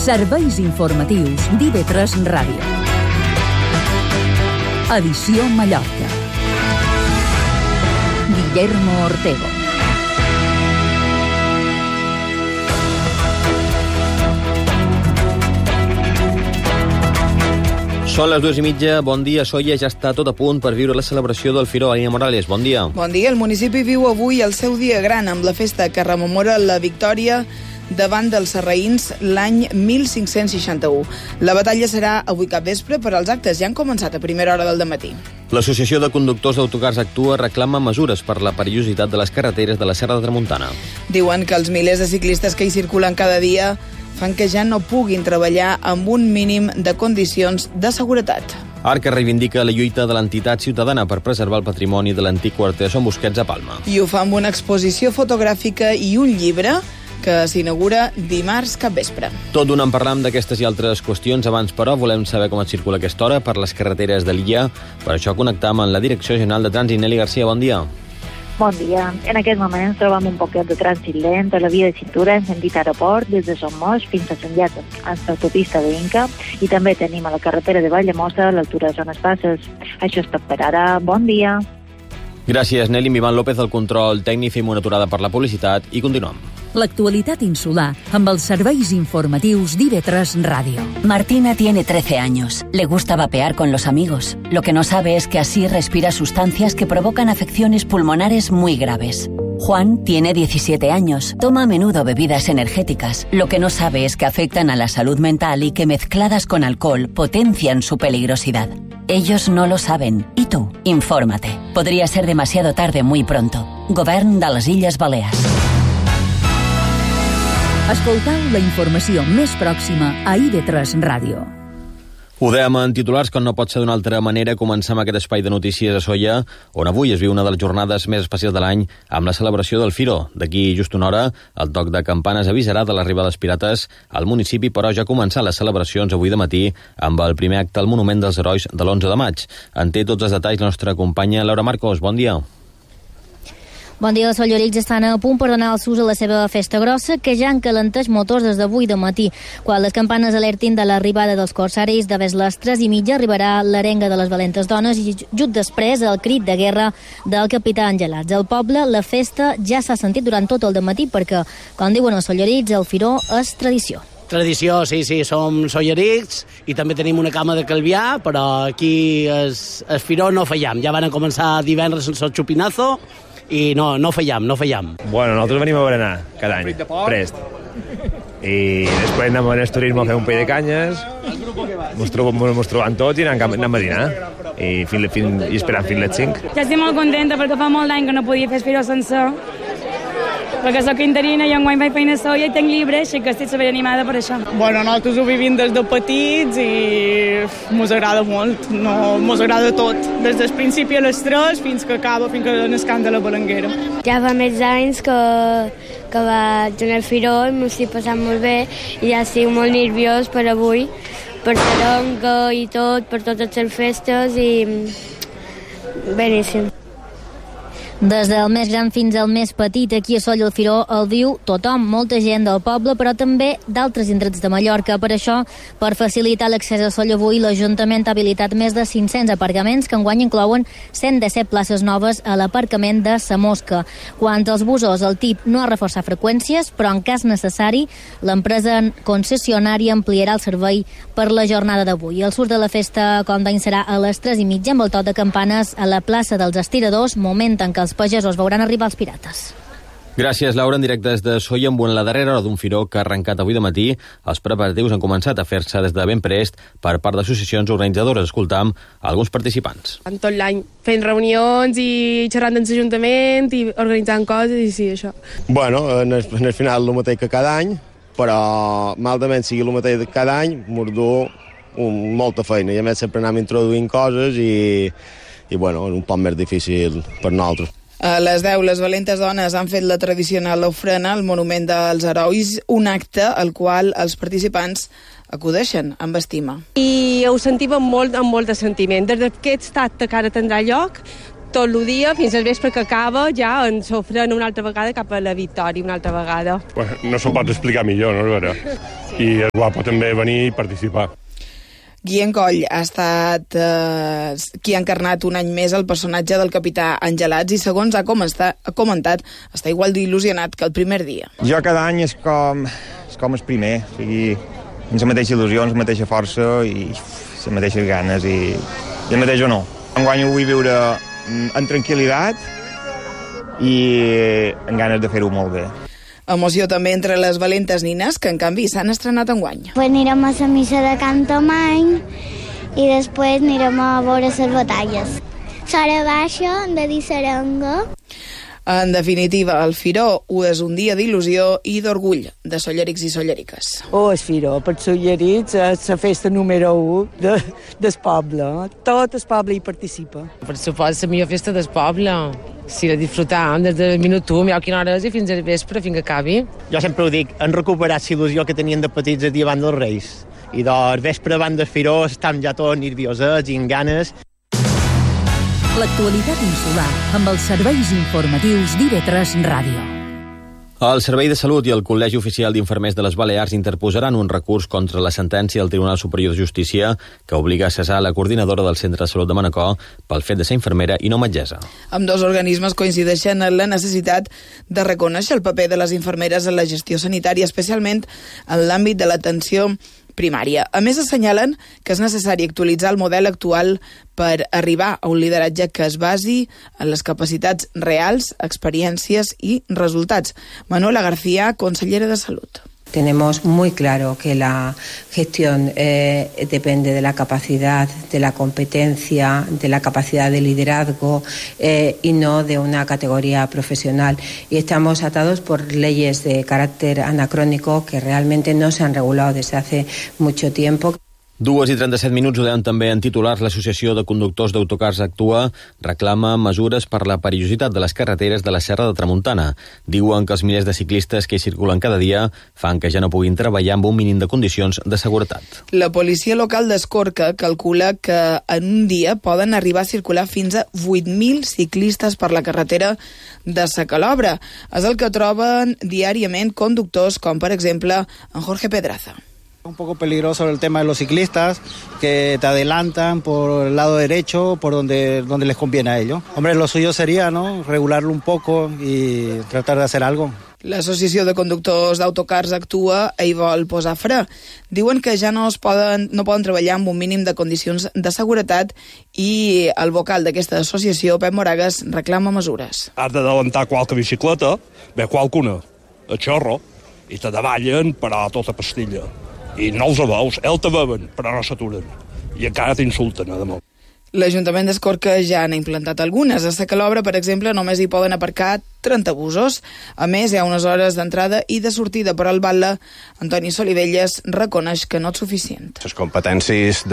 Serveis informatius d'IV3 Ràdio. Edició Mallorca. Guillermo Ortego. Són les 2:30, bon dia. Sóller ja està tot a punt per viure la celebració del Firó. Aina Morales, bon dia. Bon dia. El municipi viu avui el seu dia gran amb la festa que rememora la victòria davant dels sarraïns l'any 1561. La batalla serà avui capvespre, però els actes ja han començat a primera hora del dematí. L'Associació de Conductors d'Autocars Actua reclama mesures per la perillositat de les carreteres de la Serra de Tramuntana. Diuen que els milers de ciclistes que hi circulen cada dia fan que ja no puguin treballar amb un mínim de condicions de seguretat. Arca reivindica la lluita de l'entitat ciutadana per preservar el patrimoni de l'antic quarter Son Busquets a Palma. I ho fa amb una exposició fotogràfica i un llibre que s'inaugura dimarts capvespre. Tot donant parlam d'aquestes i altres qüestions. Abans, però, volem saber com et circula aquesta hora per les carreteres de l'illa. Per això connectam amb la Direcció General de Trànsit. Nelly Garcia, bon dia. Bon dia. En aquest moment trobem un poquet de trànsit lent a la via de cintura en sentit aeroport des de Son Moix fins a Sant Llat, a l'autopista d'Inca, i també tenim a la carretera de Valldemossa a l'altura de Zones Passes. Això és tot per ara. Bon dia. Gràcies, Nelly. Iván López, el control tècnic. Fem una aturada per la publicitat i continuem. L'actualitat insular amb els serveis informatius d'IV3 Ràdio. Martina tiene 13 años. Le gusta vapear con los amigos. Lo que no sabe es que así respira sustancias que provocan afecciones pulmonares muy graves. Juan tiene 17 años. Toma a menudo bebidas energéticas. Lo que no sabe es que afectan a la salud mental y que mezcladas con alcohol potencian su peligrosidad. Ellos no lo saben. ¿Y tú? Infórmate. Podría ser demasiado tarde muy pronto. Govern de les Illes Balears. Escoltau la informació més pròxima a IV3 Ràdio. Ho dèiem en titulars, com no pot ser d'una altra manera. Comencem aquest espai de notícies a Sóller, on avui es viu una de les jornades més especials de l'any amb la celebració del Firó. D'aquí just una hora, el toc de campanes avisarà de l'arribada dels pirates al municipi, però ja començar les celebracions avui de matí amb el primer acte al Monument dels Herois de l'11 de maig. En té tots els detalls la nostra companya Laura Marcos. Bon dia. Bon dia, els sollerics estan a punt per donar el sus a la seva festa grossa, que ja encalenteix motors des d'avui de matí. Quan les campanes alertin de l'arribada dels corsaris, de ves les 3:30 arribarà l'arenga de les valentes dones i just després el crit de guerra del capità Angelats. Al poble la festa ja s'ha sentit durant tot el dematí perquè, com diuen els sollerics, el Firó és tradició. Tradició, sí, som sollerics i també tenim una cama de Calvià, però aquí el Firó no fallam. Ja van a començar divendres el xupinazo i no fallam. Bueno, nosaltres venim a berenar cada any, prest. I després anem a turisme a fer un pell de canyes, mos trobam tots i anem a dinar. I esperant fins les 5. Ja estic molt contenta perquè fa molt d'any que no podia fer el Firó sencer, perquè soc interina i enguany vaig feina sola i tinc llibre, així que estic super animada per això. Bueno, nosaltres ho vivim des de petits i mos agrada molt, mos agrada tot, des del principi a les 3 fins que acaba, fins que n'escanta la balanguera. Ja fa més anys que vaig anar al Firó i m'ho estic passant molt bé i ja estic molt nerviós per avui, per taronga i tot, per totes les festes i beníssim. Des del més gran fins al més petit, aquí a Sóller el Firó el viu tothom, molta gent del poble, però també d'altres indrets de Mallorca. Per això, per facilitar l'accés a Sóller avui, l'Ajuntament ha habilitat més de 500 aparcaments que enguany inclouen 117 places noves a l'aparcament de Sa Mosca. Quant als busos, el TIP no ha reforçat freqüències, però en cas necessari, l'empresa concessionària ampliarà el servei per la jornada d'avui. El surt de la festa, com d'any, serà a les 3:30 amb el toc de campanes a la plaça dels Estiradors, moment en què els pagesos veuran arribar els pirates. Gràcies, Laura. En directe des de Sóller, amb la darrera hora d'un Firó que ha arrencat avui de matí. Els preparatius han començat a fer-se des de ben prest per part d'associacions organitzadores. Escoltam alguns participants. Tot l'any fent reunions i xerrant amb l'Ajuntament i organitzant coses i sí, això. Bueno, en el final el mateix que cada any, però malament sigui el mateix cada any, mos du molta feina i a més sempre anem introduint coses i bueno, un poc més difícil per nosaltres. A les 10, les valentes dones han fet la tradicional ofrena al Monument dels Herois, un acte al qual els participants acudeixen amb estima. I ho sentim amb molt de sentiment. Des d'aquest acte que ara tindrà lloc, tot el dia fins al vespre que acaba, ja ens ofren una altra vegada cap a la victòria, una altra vegada. Bueno, no s'ho pot explicar millor, no? I és guapo també venir i participar. Guillem Coll ha estat qui ha encarnat un any més el personatge del capità Angelats i, segons ha comentat, està igual d'il·lusionat que el primer dia. Jo cada any és com el primer, o sigui, amb la mateixa il·lusió, amb la mateixa força i les mateixes ganes i el mateix honor. Enguany ho vull viure en tranquil·litat i amb ganes de fer-ho molt bé. Emoció també entre les valentes nines, que en canvi s'han estrenat enguany. Pues anirem a la missa de Can Tomany i després anirem a veure les batalles. Sora baixa, de dir serenga. En definitiva, el Firó és un dia d'il·lusió i d'orgull de sollerics i solleriques. El Firó, per sollerics, és la festa número 1 del poble. Tot el poble hi participa. Per supost, la millor festa del poble. Si la disfrutam des del minut 1, mireu quina hora és, i fins al vespre, fins que acabi. Jo sempre ho dic, han recuperat la il·lusió que tenien de petits el dia abans dels Reis. I del vespre abans del Firó estem ja tots nerviosets i amb ganes. L'actualitat insular amb els serveis informatius d'IV3 Ràdio. El Servei de Salut i el Col·legi Oficial d'Infermers de les Balears interposaran un recurs contra la sentència del Tribunal Superior de Justícia que obliga a cessar la coordinadora del Centre de Salut de Manacor pel fet de ser infermera i no metgessa. Ambdós organismes coincideixen en la necessitat de reconèixer el paper de les infermeres en la gestió sanitària, especialment en l'àmbit de l'atenció primària. A més, assenyalen que és necessari actualitzar el model actual per arribar a un lideratge que es basi en les capacitats reals, experiències i resultats. Manuela García, consellera de Salut. Tenemos muy claro que la gestión depende de la capacidad, de la competencia, de la capacidad de liderazgo y no de una categoría profesional. Y estamos atados por leyes de carácter anacrónico que realmente no se han regulado desde hace mucho tiempo. 2:37 ho deien també en titulars. L'Associació de Conductors d'Autocars Actua reclama mesures per la perillositat de les carreteres de la Serra de Tramuntana. Diuen que els milers de ciclistes que hi circulen cada dia fan que ja no puguin treballar amb un mínim de condicions de seguretat. La policia local d'Escorca calcula que en un dia poden arribar a circular fins a 8.000 ciclistes per la carretera de Sacalobra. És el que troben diàriament conductors com, per exemple, en Jorge Pedraza. Un poco peligroso el tema de los ciclistas que te adelantan por el lado derecho, por donde les conviene a ellos. Hombre, lo suyo sería, ¿no?, regularlo un poco y tratar de hacer algo. L'Associació de Conductors d'Autocars Actua hi vol posar fre. Diuen que ja no poden treballar amb un mínim de condicions de seguretat i el vocal d'aquesta associació, Pep Moragas, reclama mesures. Has d'adelantar qualque bicicleta, ve qualcuna, a xorro, i te davallen per a tota pastilla. I no els veus, te veuen, però no s'aturen. I encara t'insulten, a demà. L'Ajuntament d'Escorca ja n'ha implantat algunes. A Sacalobra, per exemple, només hi poden aparcar 30 busos. A més, hi ha unes hores d'entrada i de sortida, però el batlle, Antoni Solivelles, reconeix que no és suficient. Les competències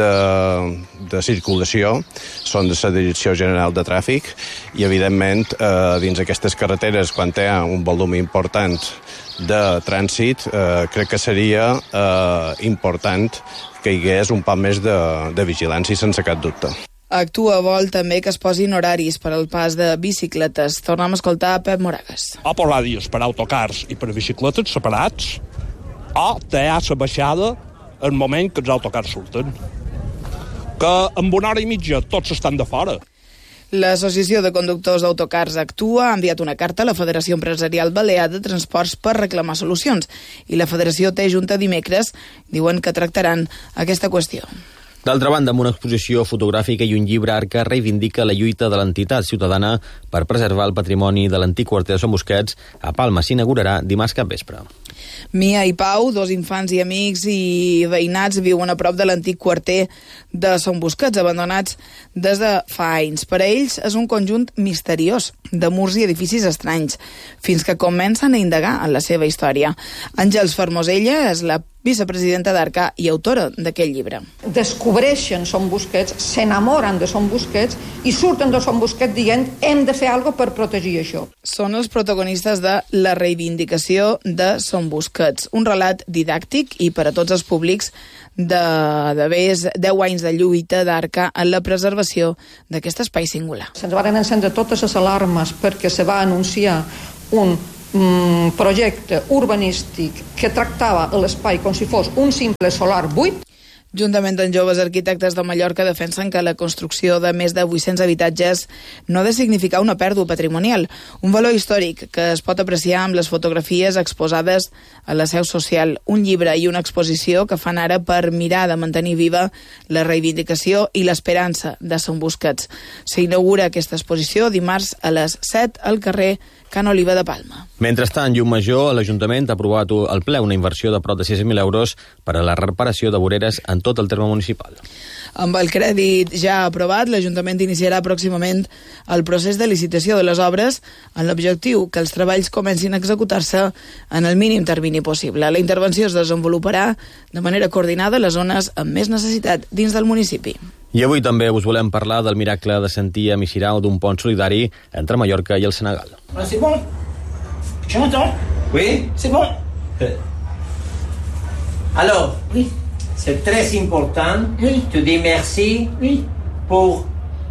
de circulació són de la Direcció General de Tràfic i, evidentment, dins aquestes carreteres, quan hi ha un volum important de trànsit, crec que seria important que hi hagués un poc més de vigilància, sense cap dubte. Actua vol també que es posin horaris per al pas de bicicletes. Tornem a escoltar a Pep Moragas. O posar dies per autocars i per bicicletes separats, o tallar la baixada en el moment que els autocars surten. Que en una hora i mitja tots estan de fora. L'Associació de Conductors d'Autocars Actua ha enviat una carta a la Federació Empresarial Balear de Transports per reclamar solucions i la Federació té junta dimecres. Diuen que tractaran aquesta qüestió. D'altra banda, amb una exposició fotogràfica i un llibre, Arca reivindica la lluita de l'entitat ciutadana per preservar el patrimoni de l'antic quarter de Son Busquets. A Palma s'inaugurarà dimarts capvespre. Mia i Pau, dos infants i amics i veïnats, viuen a prop de l'antic quarter de Son Busquets, abandonats des de fa anys. Per a ells és un conjunt misteriós de murs i edificis estranys, fins que comencen a indagar en la seva història. Àngels Fermosella és la vicepresidenta d'Arca i autora d'aquest llibre. Descobreixen Son Busquets, s'enamoren de Son Busquets i surten de Son Busquets dient hem de fer alguna cosa per protegir això. Són els protagonistes de La reivindicació de Son Busquets, un relat didàctic i per a tots els públics de 10 anys de lluita d'Arca en la preservació d'aquest espai singular. Se'ns van encendre totes les alarmes perquè se va anunciar un projecte urbanístic que tractava l'espai com si fos un simple solar buit. Juntament amb joves arquitectes de Mallorca defensen que la construcció de més de 800 habitatges no ha de significar una pèrdua patrimonial, un valor històric que es pot apreciar amb les fotografies exposades a la seu social, un llibre i una exposició que fan ara per mirar de mantenir viva la reivindicació i l'esperança de Son Busquets. S'inaugura aquesta exposició dimarts a les 7 al carrer Can Oliva de Palma. Mentrestant, Llucmajor, l'Ajuntament ha aprovat al ple una inversió de prop de 6.000 euros per a la reparació de voreres en tot el terme municipal. Amb el crèdit ja aprovat, l'Ajuntament iniciarà pròximament el procés de licitació de les obres amb l'objectiu que els treballs comencin a executar-se en el mínim termini possible. La intervenció es desenvoluparà de manera coordinada a les zones amb més necessitat dins del municipi. I avui també us volem parlar del miracle de sentir a Missirà o d'un pont solidari entre Mallorca i el Senegal. C'est bon. Tu m'entends? Oui. C'est bon. Alors, oui. C'est très important. Oui. Tu dis merci oui. Pour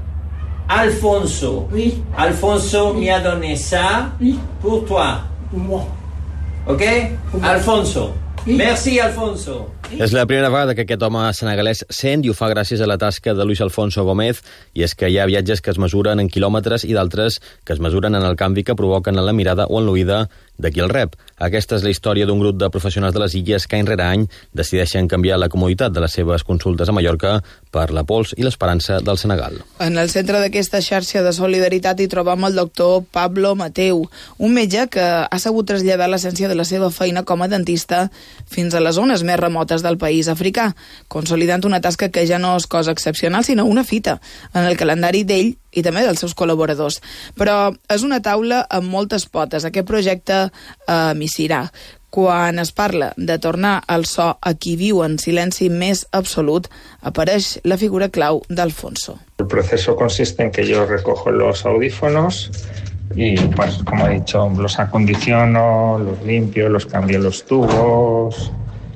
Alfonso. Oui. Alfonso oui. M'ha donné ça oui. Pour toi. Pour moi. Ok? Pour Alfonso. Oui. Merci, Alfonso. És la primera vegada que aquest home senegalès sent i ho fa gràcies a la tasca de Luis Alfonso Gómez, i és que hi ha viatges que es mesuren en quilòmetres i d'altres que es mesuren en el canvi que provoquen en la mirada o en l'oïda de qui el rep. Aquesta és la història d'un grup de professionals de les Illes que any rere any decideixen canviar la comoditat de les seves consultes a Mallorca per la pols i l'esperança del Senegal. En el centre d'aquesta xarxa de solidaritat hi trobam el doctor Pablo Mateu, un metge que ha sabut traslladar l'essència de la seva feina com a dentista fins a les zones més remotes del país africà, consolidant una tasca que ja no és cosa excepcional, sinó una fita en el calendari d'ell i també dels seus col·laboradors. Però és una taula amb moltes potes, aquest projecte Missirà. Quan es parla de tornar al so a qui viu en silenci més absolut, apareix la figura clau d'Alfonso. El proceso consiste en que yo recojo los audífonos y, pues, como he dicho, los acondiciono, los limpio, los cambio los tubos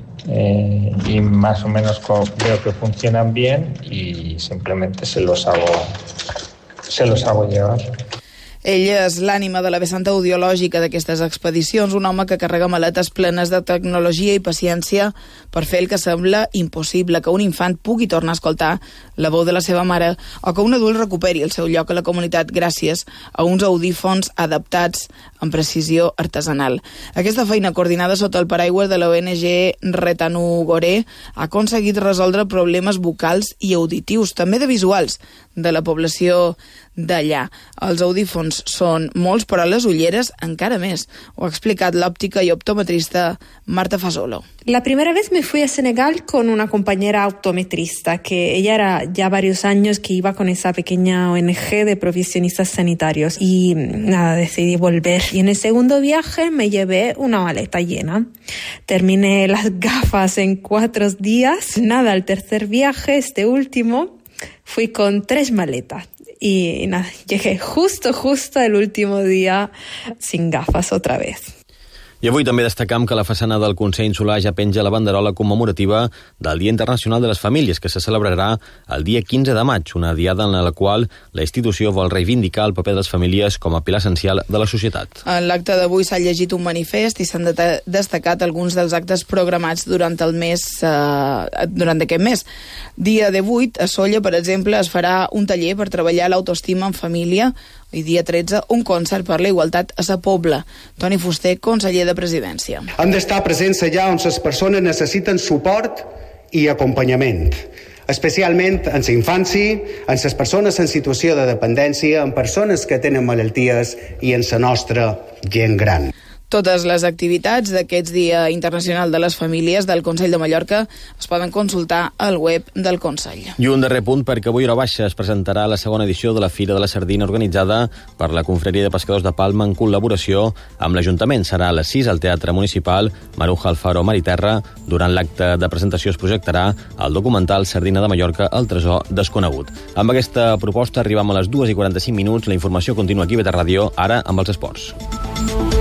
y más o menos veo que funcionan bien y simplemente se los hago llevar. Ell és l'ànima de la vessant audiològica d'aquestes expedicions, un home que carrega maletes plenes de tecnologia i paciència per fer el que sembla impossible, que un infant pugui tornar a escoltar la veu de la seva mare o que un adult recuperi el seu lloc a la comunitat gràcies a uns audífons adaptats amb precisió artesanal. Aquesta feina coordinada sota el paraigua de la ONG Retanu Goré ha aconseguit resoldre problemes vocals i auditius, també de visuals, de la població d'allà. Els audífons són molts, però les ulleres encara més. Ho ha explicat l'òptica i optometrista Marta Fasolo. La primera vez me fui a Senegal con una compañera optometrista, que ella era ya varios años que iba con esa pequeña ONG de profesionistas sanitarios. Y nada, decidí volver. Y en el segundo viaje me llevé una maleta llena. Terminé las gafas en 4 días. Nada, el tercer viaje, este último, fui con 3 maletas. Y nada, llegué justo el último día sin gafas otra vez. I avui també destacam que la façana del Consell Insular ja penja la banderola commemorativa del Dia Internacional de les Famílies, que se celebrarà el dia 15 de maig, una diada en la qual la institució vol reivindicar el paper de les famílies com a pilar essencial de la societat. En l'acte d'avui s'ha llegit un manifest i s'han destacat alguns dels actes programats durant aquest mes. Dia 18, a Sóller, per exemple, es farà un taller per treballar l'autoestima en família, i dia 13, un concert per la igualtat a Sa Pobla. Toni Fuster, conseller de Presidència. Hem d'estar presents allà on les persones necessiten suport i acompanyament, especialment en la infància, en les persones en situació de dependència, en persones que tenen malalties i en la nostra gent gran. Totes les activitats d'aquest Dia Internacional de les Famílies del Consell de Mallorca es poden consultar al web del Consell. I un darrer punt, perquè avui a Hora Baixa es presentarà la segona edició de la Fira de la Sardina organitzada per la Confraria de Pescadors de Palma en col·laboració amb l'Ajuntament. Serà a les 6 al Teatre Municipal Maruja Alfaro Mariterra. Durant l'acte de presentació es projectarà el documental Sardina de Mallorca, el tresor desconegut. Amb aquesta proposta arribem a les 2:45. La informació continua aquí a Beta Ràdio, ara amb els esports.